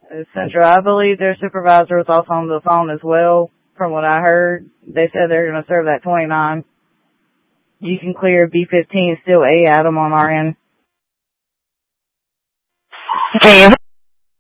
Central. I believe their supervisor was also on the phone as well. From what I heard, they said they're going to serve that 29. You can clear B15, still A Adam on our end. Okay.